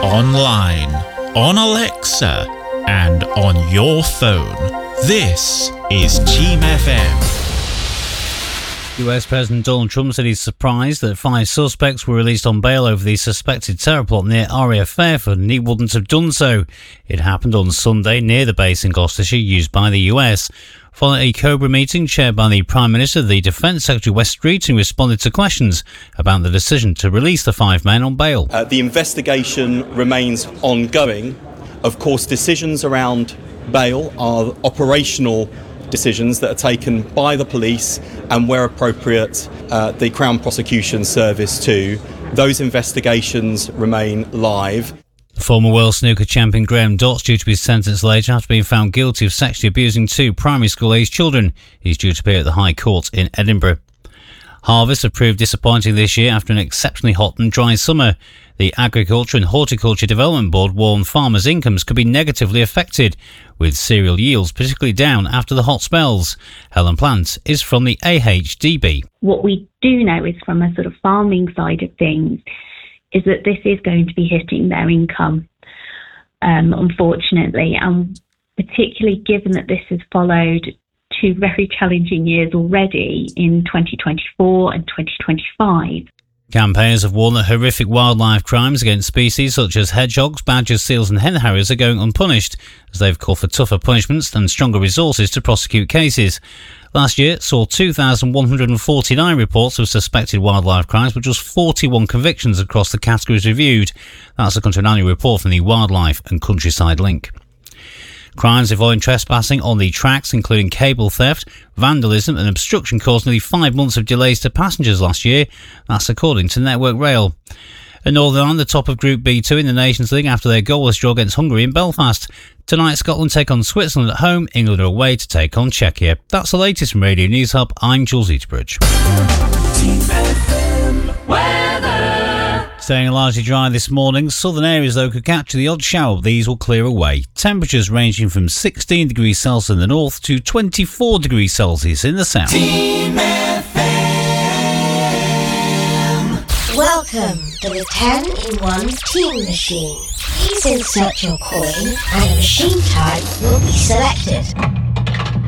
online, on Alexa, and on your phone. This is Team FM. US President Donald Trump said he's surprised that 5 suspects were released on bail over the suspected terror plot near RAF Fairford, and he wouldn't have done so. It happened on Sunday near the base in Gloucestershire used by the US. Following a Cobra meeting chaired by the Prime Minister, the Defence Secretary Wes Streeting responded to questions about the decision to release the 5 men on bail. The investigation remains ongoing. Of course, decisions around bail are operational decisions that are taken by the police and, where appropriate, the Crown Prosecution Service too. Those investigations remain live. Former world snooker champion Graham Dott's due to be sentenced later after being found guilty of sexually abusing 2 primary school-aged children. He's due to appear at the High Court in Edinburgh. Harvests have proved disappointing this year after an exceptionally hot and dry summer. The Agriculture and Horticulture Development Board warned farmers' incomes could be negatively affected, with cereal yields particularly down after the hot spells. Helen Plant is from the AHDB. What we do know is, from a sort of farming side of things, is that this is going to be hitting their income, unfortunately, and particularly given that this has followed 2 very challenging years already in 2024 and 2025. Campaigners have warned that horrific wildlife crimes against species such as hedgehogs, badgers, seals and hen harriers are going unpunished, as they've called for tougher punishments and stronger resources to prosecute cases. Last year saw 2,149 reports of suspected wildlife crimes, with just 41 convictions across the categories reviewed. That's according to an annual report from the Wildlife and Countryside Link. Crimes involving trespassing on the tracks, including cable theft, vandalism and obstruction, caused nearly 5 months of delays to passengers last year. That's according to Network Rail. And Northern Ireland, the top of Group B2 in the Nations League after their goalless draw against Hungary in Belfast. Tonight, Scotland take on Switzerland at home, England are away to take on Czechia. That's the latest from Radio News Hub. I'm Jules Eaterbridge. Staying largely dry this morning. Southern areas, though, could capture the odd shower, but these will clear away. Temperatures ranging from 16 degrees Celsius in the north to 24 degrees Celsius in the south. Team FM. Welcome to the 10-in-1 Team Machine. Please insert your coin and a machine type will be selected.